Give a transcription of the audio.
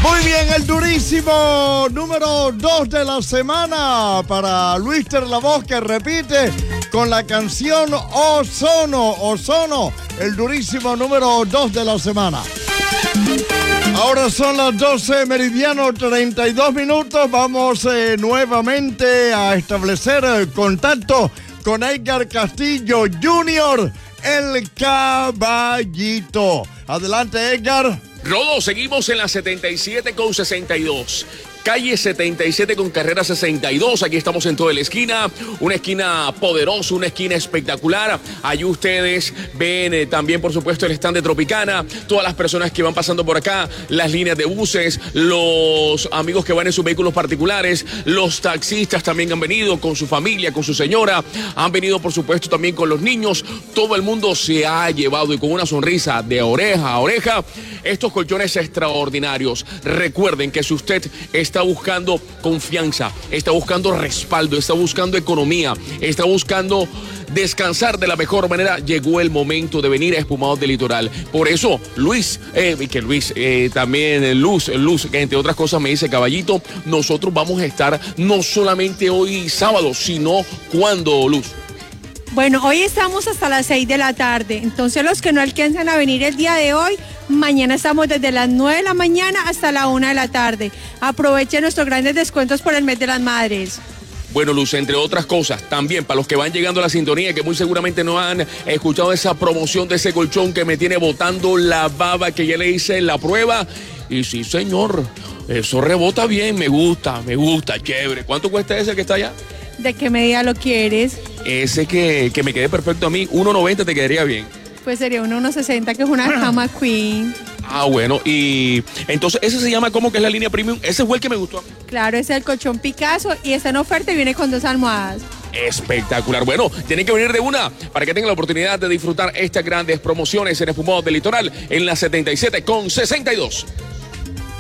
Muy bien, el durísimo número 2 de la semana para Luíster La Voz, que repite con la canción Ozono, el durísimo número 2 de la semana. Ahora son las 12 meridiano 32 minutos. Vamos nuevamente a establecer contacto con Edgar Castillo Jr., el caballito. Adelante, Edgar. Rodo, seguimos en la 77 con 62. Calle 77 con carrera 62. Aquí estamos en toda la esquina. Una esquina poderosa, una esquina espectacular. Allí ustedes ven también, por supuesto, el stand de Tropicana. Todas las personas que van pasando por acá, las líneas de buses, los amigos que van en sus vehículos particulares, los taxistas también han venido con su familia, con su señora. Han venido, por supuesto, también con los niños. Todo el mundo se ha llevado y con una sonrisa de oreja a oreja estos colchones extraordinarios. Recuerden que si usted está buscando confianza, está buscando respaldo, está buscando economía, está buscando descansar de la mejor manera, llegó el momento de venir a Espumados del Litoral. Por eso, Luz, que entre otras cosas me dice, caballito, nosotros vamos a estar no solamente hoy sábado, sino ¿cuándo, Luz? Bueno, hoy estamos hasta las 6 de la tarde, entonces los que no alcanzan a venir el día de hoy, mañana estamos desde las 9 de la mañana hasta la 1 de la tarde. Aprovechen nuestros grandes descuentos por el mes de las madres. Bueno, Luz, entre otras cosas, también para los que van llegando a la sintonía, que muy seguramente no han escuchado esa promoción de ese colchón que me tiene botando la baba, que ya le hice la prueba. Y sí, señor, eso rebota bien, me gusta, chévere. ¿Cuánto cuesta ese que está allá? ¿De qué medida lo quieres? Ese que me quede perfecto a mí, 1.90 te quedaría bien. Pues sería 1.60, que es una cama queen. Ah, bueno, y entonces ese se llama como que es la línea premium. Ese fue el que me gustó a mí. Claro, ese es el colchón Picasso y está en oferta y viene con 2 almohadas. Espectacular. Bueno, tienen que venir de una para que tengan la oportunidad de disfrutar estas grandes promociones en Espumados del Litoral en la 77 con 62.